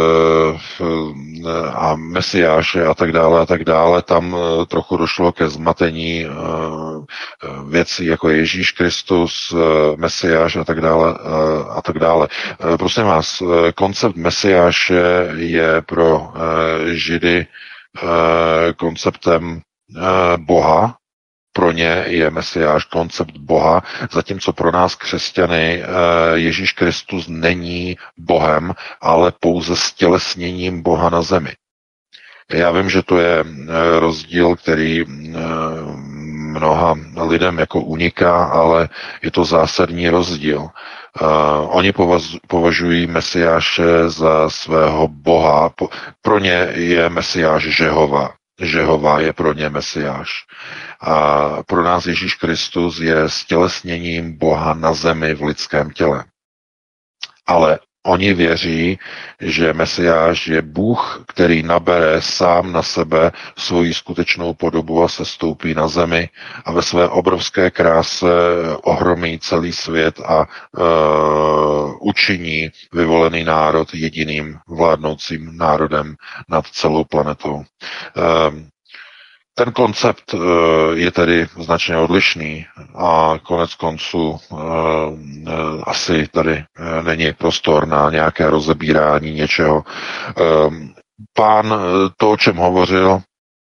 a Mesiáše a tak dále a tak dále, tam trochu došlo ke zmatení věcí jako Ježíš Kristus, Mesiáš a tak dále a tak dále. Prosím vás, koncept Mesiáše je pro Židy konceptem Boha. Pro ně je Mesiáš koncept Boha, zatímco pro nás křesťany Ježíš Kristus není Bohem, ale pouze stělesněním Boha na zemi. Já vím, že to je rozdíl, který mnoha lidem jako uniká, ale je to zásadní rozdíl. Oni považují Mesiáše za svého Boha. Pro ně je Mesiáš Žehova. Žehova je pro ně Mesiáš. A pro nás Ježíš Kristus je stělesněním Boha na zemi v lidském těle. Ale oni věří, že Mesiáš je Bůh, který nabere sám na sebe svoji skutečnou podobu a sestoupí na zemi a ve své obrovské kráse ohromí celý svět a uh, učiní vyvolený národ jediným vládnoucím národem nad celou planetou. Uh, Ten koncept uh, je tedy značně odlišný a konec konců uh, uh, asi tady uh, není prostor na nějaké rozebírání něčeho. Uh, pán uh, to, o čem hovořil, uh,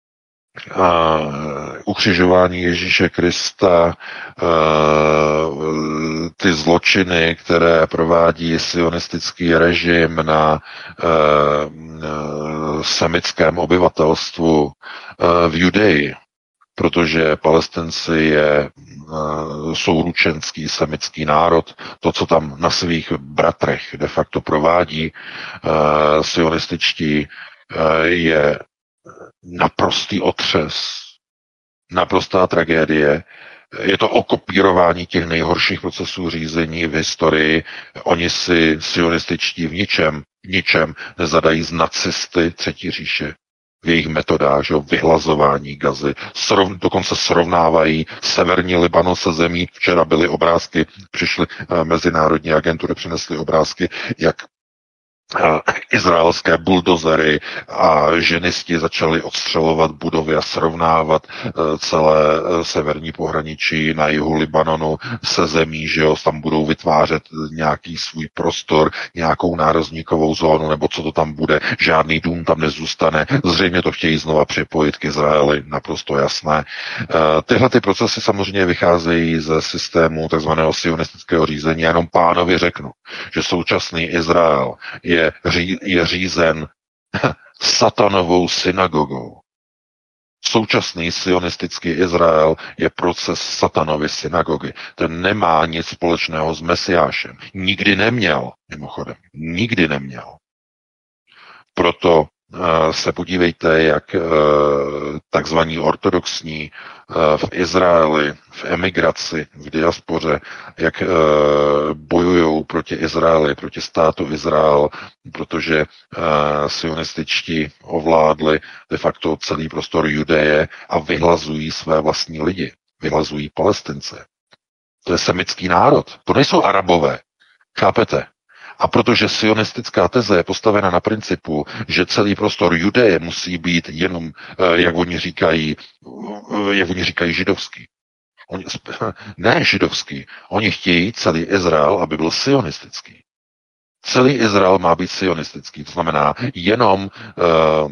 ukřižování Ježíše Krista, uh, ty zločiny, které provádí sionistický režim na uh, uh, semickém obyvatelstvu v Judeji, protože Palestinci je souručenský semický národ, to, co tam na svých bratrech de facto provádí sionističtí, je naprostý otřes, naprostá tragédie. Je to okopírování těch nejhorších procesů řízení v historii. Oni si sionističtí v ničem, v ničem nezadají z nacisty Třetí říše. V jejich metodách, že, vyhlazování Gazy. Srov, dokonce srovnávají severní Libanon se zemí. Včera byly obrázky, přišly uh, mezinárodní agentury, přinesly obrázky, jak uh, izraelské buldozery a ženisti začali odstřelovat budovy a srovnávat celé severní pohraničí na jihu Libanonu se zemí, že jo, tam budou vytvářet nějaký svůj prostor, nějakou nárazníkovou zónu, nebo co to tam bude, žádný dům tam nezůstane, zřejmě to chtějí znova připojit k Izraeli, naprosto jasné. Tyhle ty procesy samozřejmě vycházejí ze systému takzvaného sionistického řízení. Já jenom pánovi řeknu, že současný Izrael je, ří, je řízen satanovou synagogou. Současný sionistický Izrael je proces satanovy synagogy. Ten nemá nic společného s Mesiášem. Nikdy neměl, mimochodem. Nikdy neměl. Proto se podívejte, jak takzvaní ortodoxní v Izraeli, v emigraci, v diaspoře, jak bojují proti Izraeli, proti státu Izrael, protože sionističtí ovládli de facto celý prostor Judeje a vyhlazují své vlastní lidi, vyhlazují Palestince. To je semický národ, to nejsou Arabové, chápete? A protože sionistická teze je postavena na principu, že celý prostor Judeje musí být jenom, jak oni říkají, jak oni říkají, židovský. Oni, ne židovský. Oni chtějí celý Izrael, aby byl sionistický. Celý Izrael má být sionistický. To znamená jenom uh,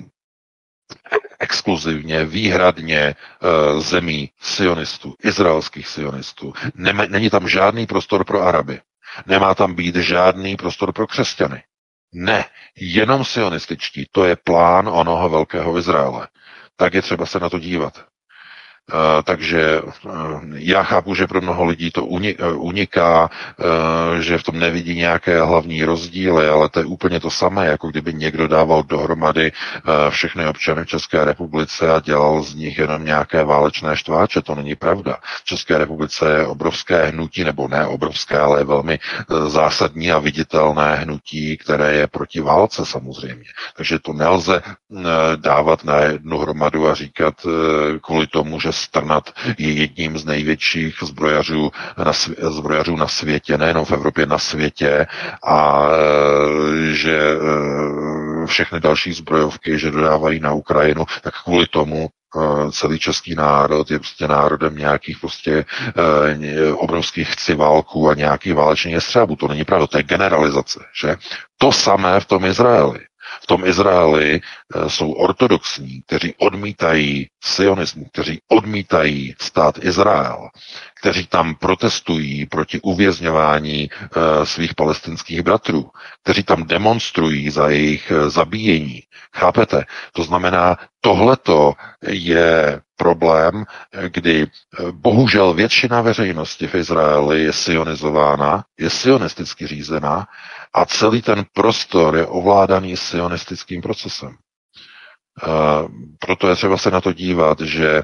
exkluzivně, výhradně uh, zemí sionistů, izraelských sionistů. Nem, není tam žádný prostor pro Araby. Nemá tam být žádný prostor pro křesťany. Ne, jenom sionističtí. To je plán onoho velkého Izraele. Tak je třeba se na to dívat. Uh, takže uh, já chápu, že pro mnoho lidí to uniká, uh, že v tom nevidí nějaké hlavní rozdíly, ale to je úplně to samé, jako kdyby někdo dával dohromady uh, všechny občany v České republice a dělal z nich jenom nějaké válečné štváče. To není pravda. V České republice je obrovské hnutí, nebo ne obrovské, ale je velmi uh, zásadní a viditelné hnutí, které je proti válce samozřejmě. Takže to nelze uh, dávat na jednu hromadu a říkat uh, kvůli tomu, že Strnad je jedním z největších zbrojařů na, svě- zbrojařů na světě, nejenom v Evropě, na světě, a e, že e, všechny další zbrojovky, že dodávají na Ukrajinu, tak kvůli tomu e, celý český národ je prostě národem nějakých prostě e, obrovských chciválků a nějakých válečných jestřábů. To není pravda, to je generalizace, že? To samé v tom Izraeli. V tom Izraeli e, jsou ortodoxní, kteří odmítají sionismus, kteří odmítají stát Izrael, kteří tam protestují proti uvězňování e, svých palestinských bratrů, kteří tam demonstrují za jejich e, zabíjení. Chápete? To znamená, tohleto je problém, kdy bohužel většina veřejnosti v Izraeli je sionizována, je sionisticky řízená a celý ten prostor je ovládaný sionistickým procesem. Uh, proto je třeba se na to dívat, že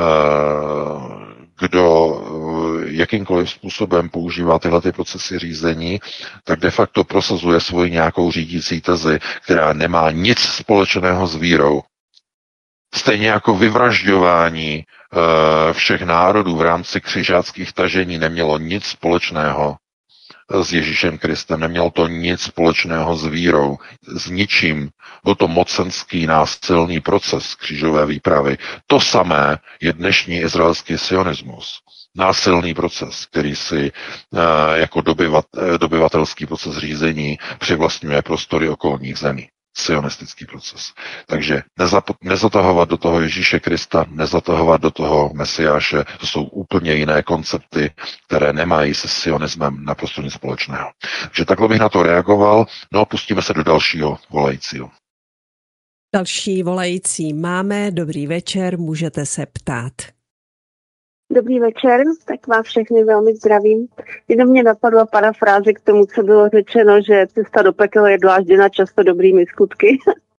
uh, kdo uh, jakýmkoliv způsobem používá tyhle ty procesy řízení, tak de facto prosazuje svoji nějakou řídící tezi, která nemá nic společného s vírou. Stejně jako vyvražďování uh, všech národů v rámci křižáckých tažení nemělo nic společného s Ježíšem Kristem, nemělo to nic společného s vírou, s ničím. Byl to mocenský násilný proces křížové výpravy. To samé je dnešní izraelský sionismus. Násilný proces, který si uh, jako dobyvat, dobyvatelský proces řízení přivlastňuje prostory okolních zemí. Sionistický proces. Takže nezap- nezatahovat do toho Ježíše Krista, nezatahovat do toho Mesiáše, to jsou úplně jiné koncepty, které nemají se sionismem naprosto nic společného. Takže takhle bych na to reagoval, no a pustíme se do dalšího volajícího. Další volající máme, dobrý večer, můžete se ptát. Dobrý večer, tak vás všechny velmi zdravím. Jenom mě napadla parafráze k tomu, co bylo řečeno, že cesta do pekel je dlážděna často dobrými skutky.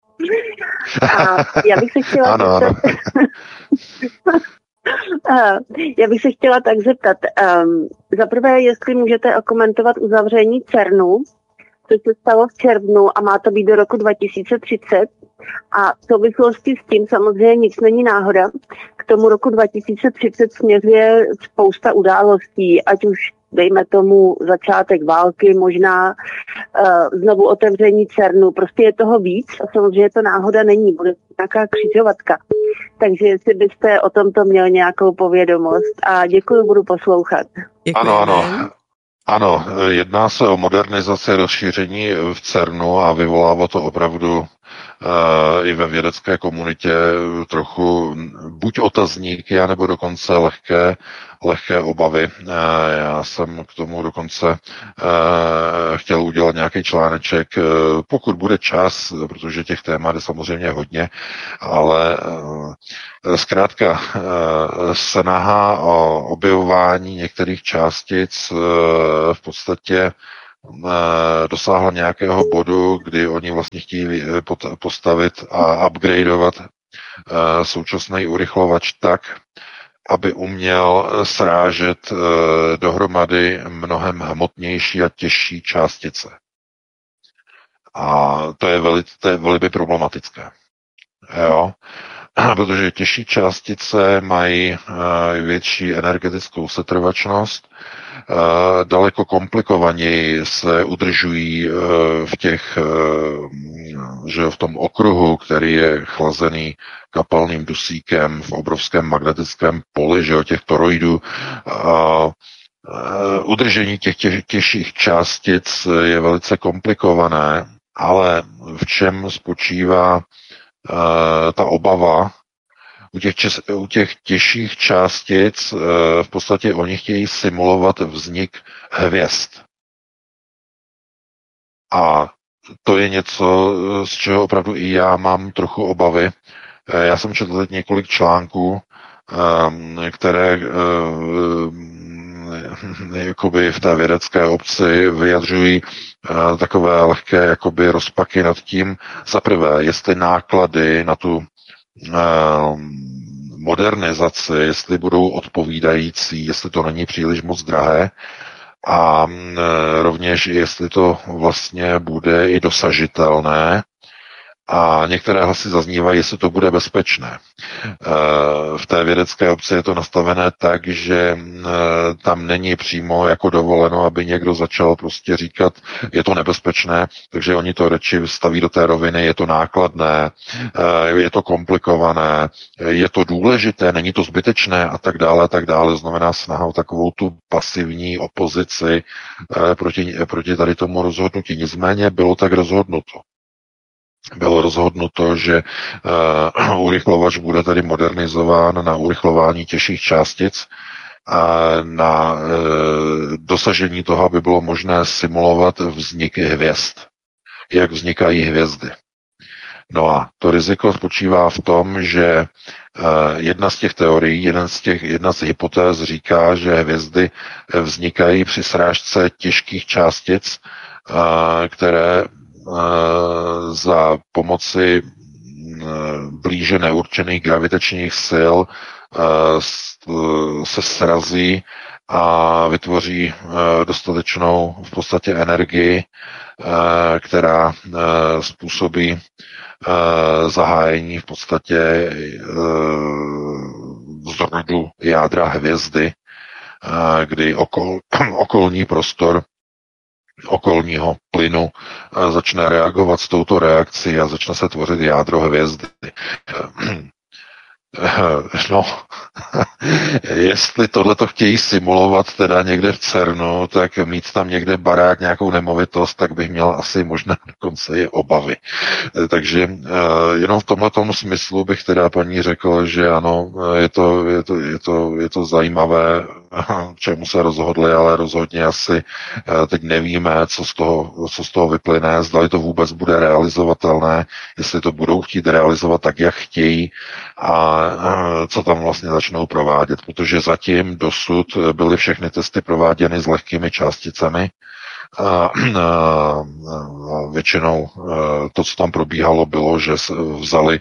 A já bych se chtěla ano, ano. Já bych se chtěla tak zeptat. Um, za prvé, jestli můžete okomentovat uzavření CERNu, co se stalo v červnu a má to být do roku dva tisíce třicet. A v souvislosti s tím samozřejmě nic není náhoda. K tomu roku dva tisíce třicet směřuje spousta událostí, ať už dejme tomu začátek války, možná uh, znovu otevření CERNu. Prostě je toho víc a samozřejmě to náhoda není, bude nějaká křižovatka. Takže jestli byste o tomto měl nějakou povědomost. A děkuji, budu poslouchat. Ano, ano. Ano, jedná se o modernizaci, rozšíření v CERNu a vyvolává to opravdu uh, i ve vědecké komunitě trochu buď otazníky, anebo dokonce lehké, lehké obavy. Uh, já jsem k tomu dokonce uh, chtěl udělat nějaký článeček, uh, pokud bude čas, protože těch témat je samozřejmě hodně, ale uh, zkrátka uh, snaha o objevování některých částic uh, v podstatě dosáhla nějakého bodu, kdy oni vlastně chtějí postavit a upgradeovat současný urychlovač tak, aby uměl srážet dohromady mnohem hmotnější a těžší částice. A to je velmi, to je velmi problematické. Jo? Protože těžší částice mají větší energetickou setrvačnost, daleko komplikovaněji se udržují v těch, že v tom okruhu, který je chlazený kapalným dusíkem v obrovském magnetickém poli, že těch toroidů. Udržení těch tě, těžších částic je velice komplikované, ale v čem spočívá ta obava? U těch, čes, u těch těžších částic v podstatě oni chtějí simulovat vznik hvězd. A to je něco, z čeho opravdu i já mám trochu obavy. Já jsem četl teď několik článků, které jakoby v té vědecké obci vyjadřují takové lehké jakoby rozpaky nad tím, za prvé, jestli náklady na tu modernizaci, jestli budou odpovídající, jestli to není příliš moc drahé a rovněž jestli to vlastně bude i dosažitelné a některé hlasy zaznívají, jestli to bude bezpečné. V té vědecké obci je to nastavené tak, že tam není přímo jako dovoleno, aby někdo začal prostě říkat, je to nebezpečné, takže oni to radši staví do té roviny, je to nákladné, je to komplikované, je to důležité, není to zbytečné a tak dále, a tak dále. Znamená snaha o takovou tu pasivní opozici proti, proti tady tomu rozhodnutí. Nicméně bylo tak rozhodnuto. Bylo rozhodnuto, že uh, urychlovač bude tedy modernizován na urychlování těžších částic a na uh, dosažení toho, aby bylo možné simulovat vznik hvězd. Jak vznikají hvězdy. No a to riziko spočívá v tom, že uh, jedna z těch teorií, jedna z, těch, jedna z hypotéz říká, že hvězdy vznikají při srážce těžkých částic, uh, které za pomoci blíže neurčených gravitačních sil se srazí a vytvoří dostatečnou v podstatě energii, která způsobí zahájení v podstatě zrodu jádra hvězdy, kdy okol, okolní prostor okolního plynu začne reagovat s touto reakcí a začne se tvořit jádro hvězdy. No, jestli tohleto chtějí simulovat teda někde v CERNu, tak mít tam někde barák, nějakou nemovitost, tak bych měl asi možná dokonce i obavy. Takže jenom v tomhletom smyslu bych teda paní řekl, že ano, je to, je to, je to, je to zajímavé, k čemu se rozhodli, ale rozhodně asi teď nevíme, co z toho, co z toho vyplyne, zdali to vůbec bude realizovatelné, jestli to budou chtít realizovat tak, jak chtějí a co tam vlastně začnou provádět, protože zatím dosud byly všechny testy prováděny s lehkými částicemi. A, a, a většinou to, co tam probíhalo, bylo, že vzali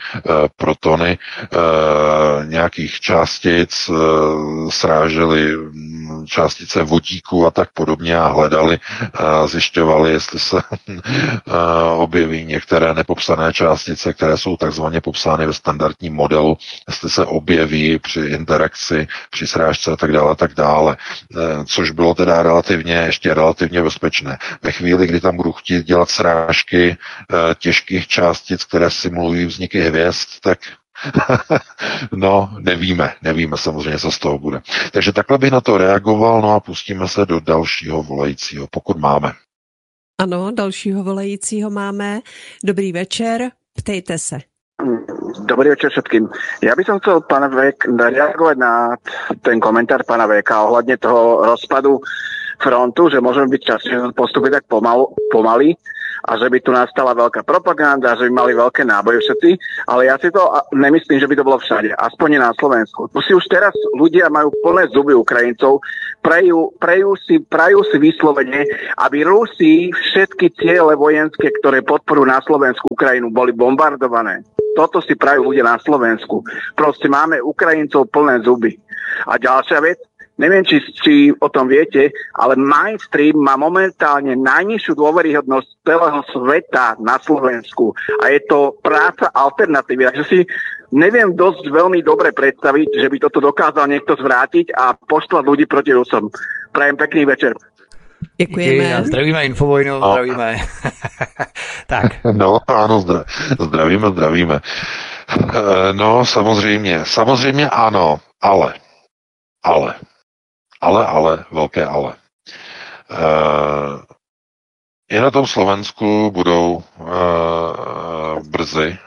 protony nějakých částic, sráželi částice vodíku a tak podobně a hledali, zjišťovali, jestli se objeví některé nepopsané částice, které jsou takzvaně popsány ve standardním modelu, jestli se objeví při interakci, při srážce a tak dále, a tak dále. Což bylo teda relativně, ještě relativně bezpečné. Ve chvíli, kdy tam budu chtít dělat srážky těžkých částic, které simulují vzniky hvězd, tak no, nevíme, nevíme samozřejmě, co z toho bude. Takže takhle bych na to reagoval, no a pustíme se do dalšího volajícího, pokud máme. Ano, dalšího volajícího máme. Dobrý večer, ptejte se. Dobrý večer všetkým. Ja by som chcel, pána Vek, reagovať na ten komentár pána Veka ohľadne toho rozpadu frontu, že môžeme byť časne postupiť tak pomalu, pomaly a že by tu nastala veľká propaganda, že by mali veľké náboje všetci, ale ja si to nemyslím, že by to bolo všade, aspoň na Slovensku. Tu si už teraz ľudia majú plné zuby Ukrajincov, prajú, prajú, si, prajú si vyslovene, aby Rusi všetky ciele vojenské, ktoré podporujú na Slovensku Ukrajinu, boli bombardované. Toto si prajú ľudia na Slovensku. Proste máme Ukrajincov plné zuby. A ďalšia vec, neviem, či, či o tom viete, ale mainstream má momentálne najnižšiu dôveryhodnosť celého sveta na Slovensku. A je to práca alternatívy. Takže si neviem dosť veľmi dobre predstaviť, že by toto dokázal niekto zvrátiť a poštvať ľudí proti Rusom. Prajem pekný večer. Děkujeme. Zdravíme Infovojnu, no. Zdravíme. Tak. No, ano, zdra, zdravíme, zdravíme. No, samozřejmě, samozřejmě ano, ale, ale, ale, ale, velké ale. I na tom Slovensku budou brzy,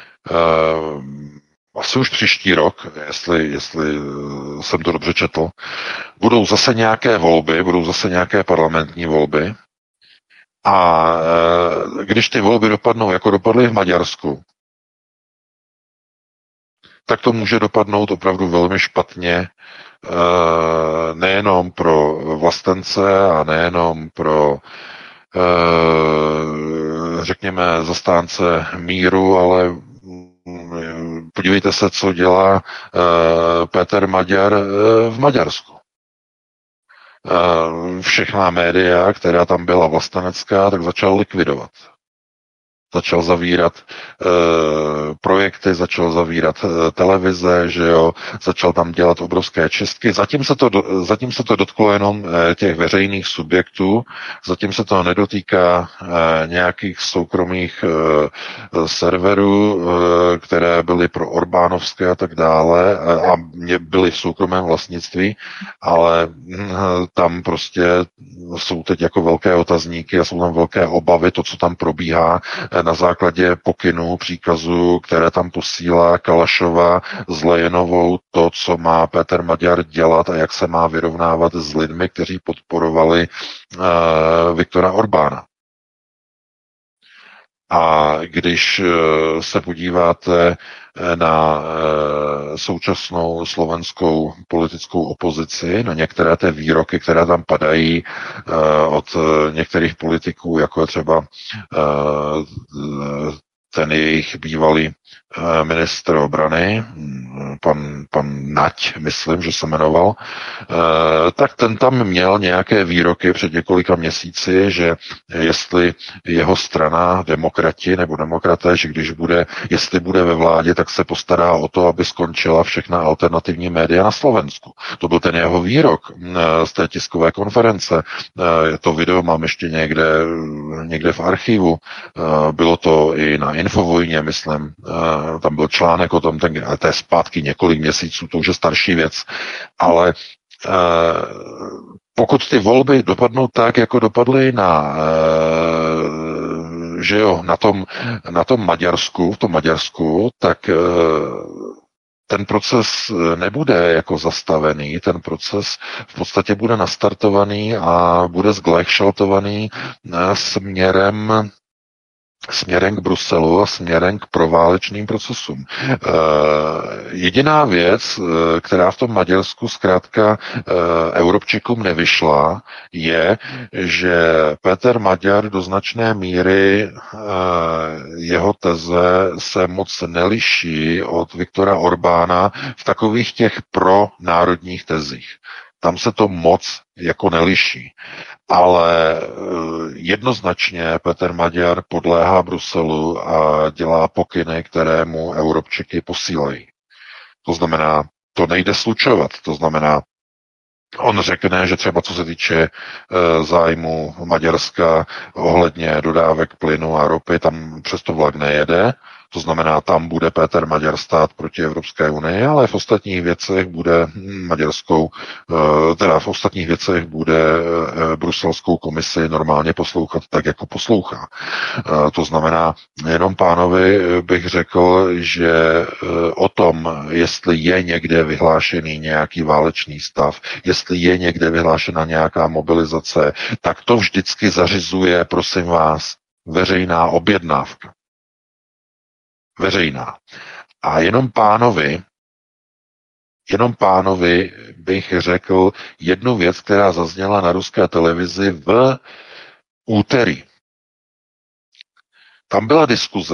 asi už příští rok, jestli, jestli jsem to dobře četl, budou zase nějaké volby, budou zase nějaké parlamentní volby a když ty volby dopadnou, jako dopadly v Maďarsku, tak to může dopadnout opravdu velmi špatně, nejenom pro vlastence a nejenom pro řekněme zastánce míru, ale podívejte se, co dělá uh, Péter Maďar uh, v Maďarsku. Uh, všechna média, která tam byla vlastenecká, tak začal likvidovat. Začal zavírat uh, projekty, začal zavírat uh, televize, že jo, začal tam dělat obrovské čistky. Zatím se to, do, zatím se to dotklo jenom uh, těch veřejných subjektů, zatím se to nedotýká uh, nějakých soukromých uh, serverů, uh, které byly pro Orbánovské a tak dále uh, a byly v soukromém vlastnictví, ale uh, tam prostě jsou teď jako velké otazníky a jsou tam velké obavy, to, co tam probíhá, na základě pokynů, příkazů, které tam posílá Kalašova s Lejenovou, to, co má Péter Maďar dělat a jak se má vyrovnávat s lidmi, kteří podporovali uh, Viktora Orbána. A když uh, se podíváte na uh, současnou slovenskou politickou opozici, na některé té výroky, které tam padají uh, od uh, některých politiků, jako je třeba uh, ten jejich bývalý ministr obrany, pan, pan Nať, myslím, že se jmenoval, tak ten tam měl nějaké výroky před několika měsíci, že jestli jeho strana, demokrati nebo demokraté, že když bude, jestli bude ve vládě, tak se postará o to, aby skončila všechna alternativní média na Slovensku. To byl ten jeho výrok z té tiskové konference. To video mám ještě někde, někde v archivu. Bylo to i na Infovojně, myslím, tam byl článek o tom, ten, to je zpátky několik měsíců, to už je starší věc, ale eh, pokud ty volby dopadnou tak, jako dopadly na, eh, že jo, na tom, na tom Maďarsku, v tom Maďarsku, tak eh, ten proces nebude jako zastavený, ten proces v podstatě bude nastartovaný a bude zglejšaltovaný směrem směrem k Bruselu a směrem k proválečným procesům. E, jediná věc, která v tom Maďarsku zkrátka e, Europčikům nevyšla, je, že Péter Maďar do značné míry e, jeho teze se moc neliší od Viktora Orbána v takových těch pronárodních tezích. Tam se to moc jako neliší. Ale jednoznačně Petr Maďar podléhá Bruselu a dělá pokyny, které mu Evropčeky posílají. To znamená, to nejde slučovat. To znamená, on řekne, že třeba co se týče e, zájmu Maďarska ohledně dodávek plynu a ropy, tam přesto vlak nejede. To znamená, tam bude Péter Maďar stát proti Evropské unii, ale v ostatních věcech bude maďarskou, teda v ostatních věcech bude bruselskou komisi normálně poslouchat tak, jako poslouchá. To znamená, jenom pánovi bych řekl, že o tom, jestli je někde vyhlášený nějaký válečný stav, jestli je někde vyhlášena nějaká mobilizace, tak to vždycky zařizuje, prosím vás, veřejná objednávka. Veřejná. A jenom pánovi, jenom pánovi bych řekl jednu věc, která zazněla na ruské televizi v úterý. Tam byla diskuze